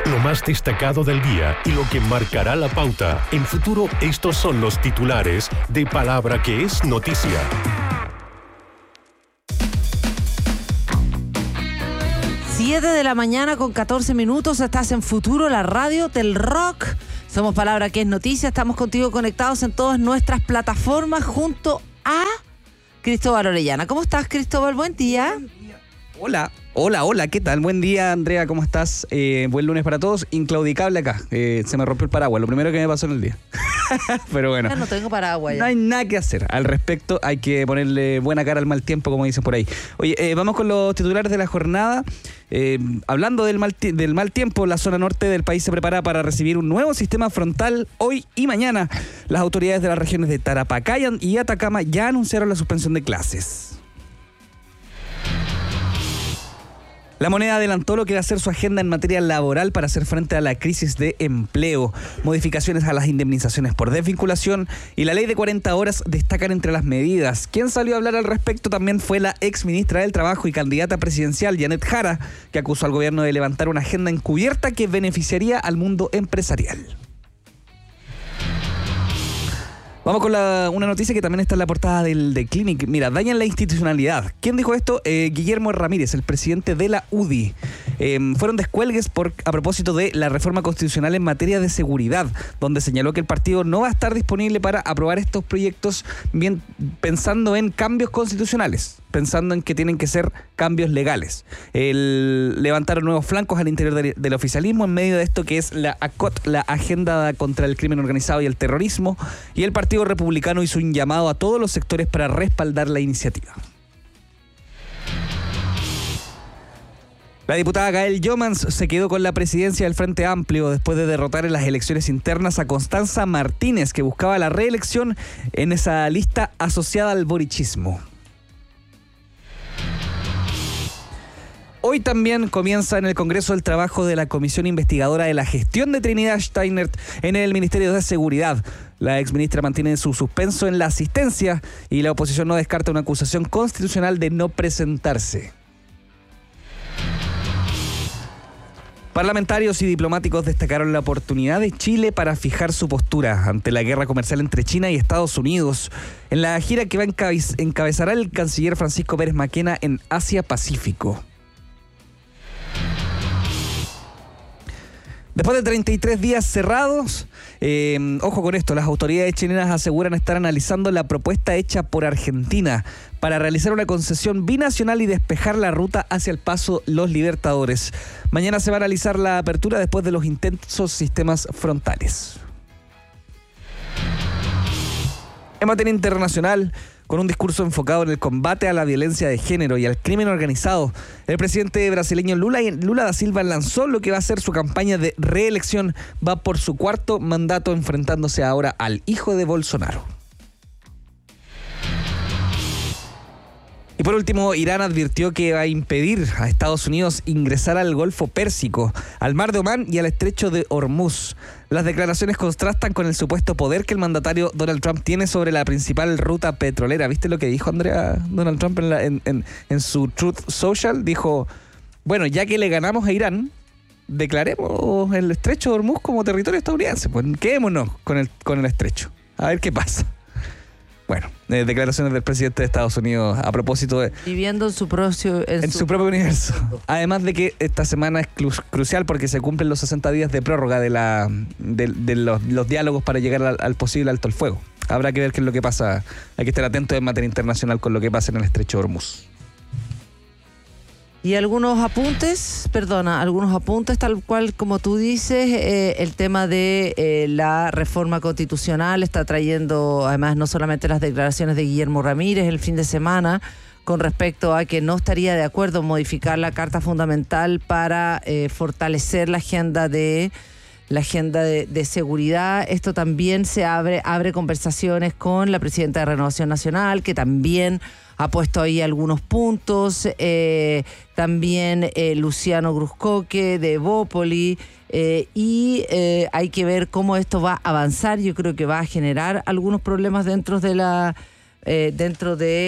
Lo más destacado del día y lo que marcará la pauta. En Futuro, estos son los titulares de Palabra que es noticia. Siete de la mañana con 14 minutos. Estás en Futuro, la radio del rock. Somos Palabra que es noticia. Estamos contigo conectados en todas nuestras plataformas junto a Cristóbal Orellana. ¿Cómo estás, Cristóbal? Buen día. Hola, ¿qué tal? Buen día, Andrea, ¿cómo estás? Buen lunes para todos, inclaudicable acá. Se me rompió el paraguas, lo primero que me pasó en el día. Pero bueno. No tengo paraguas ya. No hay nada que hacer al respecto, hay que ponerle buena cara al mal tiempo, como dicen por ahí. Oye, vamos con los titulares de la jornada. Hablando del mal tiempo, la zona norte del país se prepara para recibir un nuevo sistema frontal hoy y mañana. Las autoridades de las regiones de Tarapacá y Atacama ya anunciaron la suspensión de clases. La Moneda adelantó lo que va a ser su agenda en materia laboral para hacer frente a la crisis de empleo. Modificaciones a las indemnizaciones por desvinculación y la ley de 40 horas destacan entre las medidas. Quien salió a hablar al respecto también fue la exministra del Trabajo y candidata presidencial, Janet Jara, que acusó al gobierno de levantar una agenda encubierta que beneficiaría al mundo empresarial. Vamos con una noticia que también está en la portada del Clinic. Mira, dañan la institucionalidad. ¿Quién dijo esto? Guillermo Ramírez, el presidente de la UDI. Fueron descuelgues a propósito de la reforma constitucional en materia de seguridad, donde señaló que el partido no va a estar disponible para aprobar estos proyectos bien pensando en cambios constitucionales, pensando en que tienen que ser cambios legales. Levantaron nuevos flancos al interior del oficialismo en medio de esto que es la ACOT, la Agenda contra el Crimen Organizado y el Terrorismo, y el Partido Republicano hizo un llamado a todos los sectores para respaldar la iniciativa. La diputada Gael Jomans se quedó con la presidencia del Frente Amplio después de derrotar en las elecciones internas a Constanza Martínez, que buscaba la reelección en esa lista asociada al borichismo. Hoy también comienza en el Congreso el trabajo de la Comisión Investigadora de la Gestión de Trinidad Steinert en el Ministerio de Seguridad. La exministra mantiene su suspenso en la asistencia y la oposición no descarta una acusación constitucional de no presentarse. Parlamentarios y diplomáticos destacaron la oportunidad de Chile para fijar su postura ante la guerra comercial entre China y Estados Unidos en la gira que va a encabezará el canciller Francisco Pérez Maquena en Asia-Pacífico. Después de 33 días cerrados, ojo con esto, las autoridades chilenas aseguran estar analizando la propuesta hecha por Argentina para realizar una concesión binacional y despejar la ruta hacia el Paso Los Libertadores. Mañana se va a analizar la apertura después de los intensos sistemas frontales. En materia internacional, con un discurso enfocado en el combate a la violencia de género y al crimen organizado, el presidente brasileño Lula da Silva lanzó lo que va a ser su campaña de reelección. Va por su cuarto mandato, enfrentándose ahora al hijo de Bolsonaro. Y por último, Irán advirtió que va a impedir a Estados Unidos ingresar al Golfo Pérsico, al Mar de Omán y al Estrecho de Hormuz. Las declaraciones contrastan con el supuesto poder que el mandatario Donald Trump tiene sobre la principal ruta petrolera. ¿Viste lo que dijo Donald Trump en su Truth Social? Dijo, bueno, ya que le ganamos a Irán, declaremos el Estrecho de Hormuz como territorio estadounidense. Pues quedémonos con el estrecho. A ver qué pasa. Bueno, declaraciones del presidente de Estados Unidos a propósito de... Viviendo en su propio universo. Además de que esta semana es crucial porque se cumplen los 60 días de prórroga de los diálogos para llegar al posible alto el fuego. Habrá que ver qué es lo que pasa. Hay que estar atentos en materia internacional con lo que pasa en el Estrecho de Hormuz. Y algunos apuntes tal cual como tú dices, el tema de la reforma constitucional está trayendo además no solamente las declaraciones de Guillermo Ramírez el fin de semana con respecto a que no estaría de acuerdo en modificar la Carta Fundamental para fortalecer la agenda de seguridad. Esto también se abre conversaciones con la presidenta de Renovación Nacional, que también ha puesto ahí algunos puntos, también Luciano Gruscoque de Evópoli, y hay que ver cómo esto va a avanzar. Yo creo que va a generar algunos problemas dentro de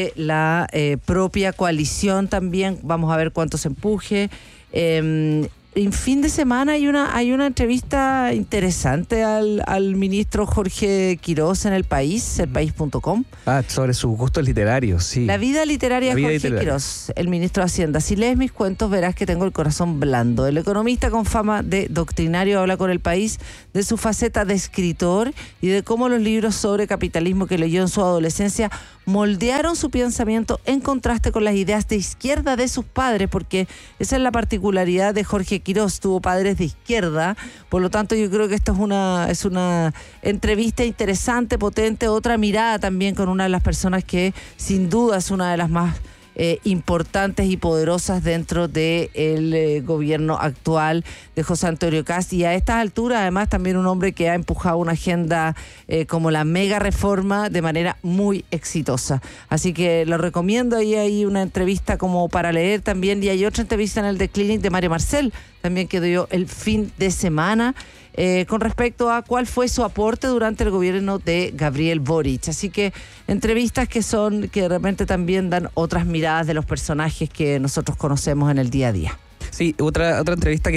la propia coalición también. Vamos a ver cuánto se empuje. en fin de semana hay una entrevista interesante al ministro Jorge Quirós en El País, elpaís.com. Sobre sus gustos literarios, sí. La vida literaria de Jorge Quirós, el ministro de Hacienda. Si lees mis cuentos verás que tengo el corazón blando. El economista con fama de doctrinario habla con El País de su faceta de escritor y de cómo los libros sobre capitalismo que leyó en su adolescencia moldearon su pensamiento en contraste con las ideas de izquierda de sus padres, porque esa es la particularidad de Jorge Quirós, tuvo padres de izquierda, por lo tanto yo creo que esto es una entrevista interesante, potente, otra mirada también con una de las personas que sin duda es una de las más importantes y poderosas dentro del gobierno actual de José Antonio Kast, y a estas alturas además también un hombre que ha empujado una agenda como la mega reforma de manera muy exitosa. Así que lo recomiendo, ahí hay una entrevista como para leer también, y hay otra entrevista en el The Clinic de Mario Marcel, también que dio el fin de semana, con respecto a cuál fue su aporte durante el gobierno de Gabriel Boric. Así que entrevistas que de repente también dan otras miradas de los personajes que nosotros conocemos en el día a día. Sí, otra entrevista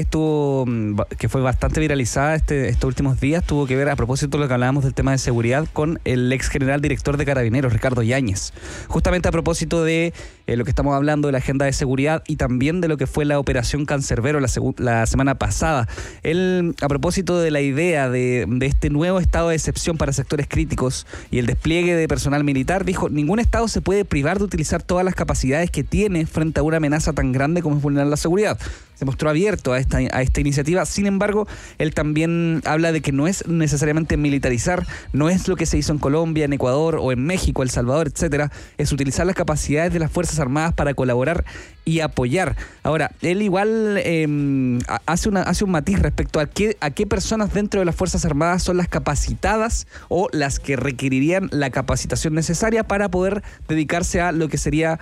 que fue bastante viralizada estos últimos días tuvo que ver, a propósito de lo que hablábamos del tema de seguridad, con el ex general director de Carabineros, Ricardo Yáñez. Justamente a propósito de lo que estamos hablando de la agenda de seguridad y también de lo que fue la operación Cancerbero la semana pasada. Él, a propósito de la idea de este nuevo estado de excepción para sectores críticos y el despliegue de personal militar, dijo: ningún estado se puede privar de utilizar todas las capacidades que tiene frente a una amenaza tan grande como es vulnerar la seguridad. Se mostró abierto a esta iniciativa. Sin embargo, él también habla de que no es necesariamente militarizar, no es lo que se hizo en Colombia, en Ecuador o en México, El Salvador, etcétera, es utilizar las capacidades de las Fuerzas Armadas para colaborar y apoyar. Ahora, él igual hace un matiz respecto a qué personas dentro de las Fuerzas Armadas son las capacitadas o las que requerirían la capacitación necesaria para poder dedicarse a lo que sería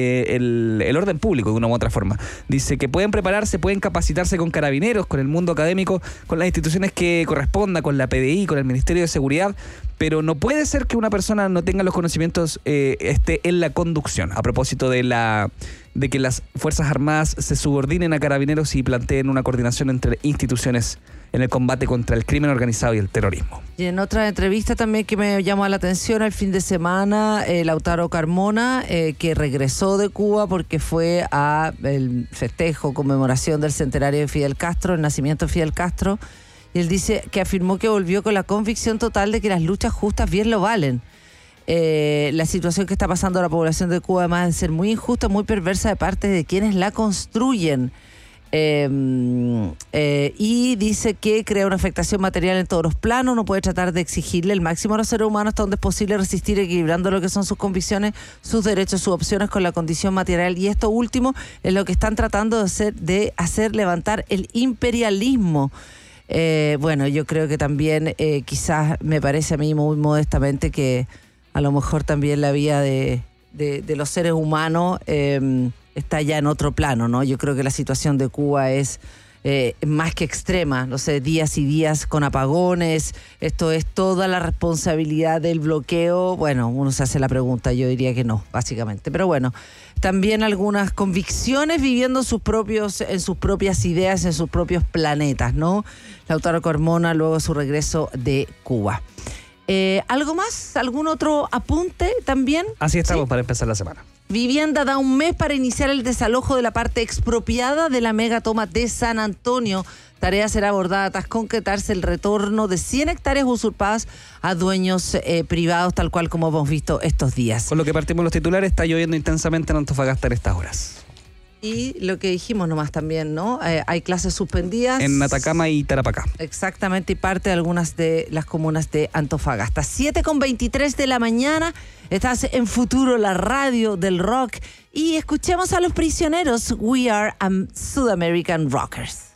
el orden público de una u otra forma. Dice que pueden prepararse, pueden capacitarse con Carabineros, con el mundo académico, con las instituciones que corresponda, con la PDI, con el Ministerio de Seguridad, pero no puede ser que una persona no tenga los conocimientos, esté en la conducción. A propósito de que las Fuerzas Armadas se subordinen a Carabineros y planteen una coordinación entre instituciones en el combate contra el crimen organizado y el terrorismo. Y en otra entrevista también que me llamó la atención el fin de semana, Lautaro Carmona, que regresó de Cuba porque fue a el festejo, conmemoración del centenario de Fidel Castro, el nacimiento de Fidel Castro, y él dice que afirmó que volvió con la convicción total de que las luchas justas bien lo valen. La situación que está pasando a la población de Cuba, además de ser muy injusta, muy perversa de parte de quienes la construyen. Y dice que crea una afectación material en todos los planos, no puede tratar de exigirle el máximo a los seres humanos hasta donde es posible resistir equilibrando lo que son sus convicciones, sus derechos, sus opciones con la condición material, y esto último es lo que están tratando de hacer levantar el imperialismo. Bueno, yo creo que también quizás me parece a mí muy modestamente que a lo mejor también la vida de los seres humanos está ya en otro plano, ¿no? Yo creo que la situación de Cuba es más que extrema, no sé, días y días con apagones, esto es toda la responsabilidad del bloqueo. Bueno, uno se hace la pregunta, yo diría que no, básicamente, pero bueno, también algunas convicciones viviendo en sus propias ideas, en sus propios planetas, ¿no? Lautaro Carmona luego de su regreso de Cuba. ¿Algo más? ¿Algún otro apunte también? Así estamos, ¿sí? Para empezar la semana. Vivienda da un mes para iniciar el desalojo de la parte expropiada de la megatoma de San Antonio. Tarea será abordada tras concretarse el retorno de 100 hectáreas usurpadas a dueños privados, tal cual como hemos visto estos días. Con lo que partimos los titulares, está lloviendo intensamente en Antofagasta en estas horas. Y lo que dijimos nomás también, ¿no? Hay clases suspendidas. En Atacama y Tarapacá. Exactamente, y parte de algunas de las comunas de Antofagasta. 7:23 de la mañana, estás en Futuro, la radio del rock. Y escuchemos a Los Prisioneros, We Are South American Rockers.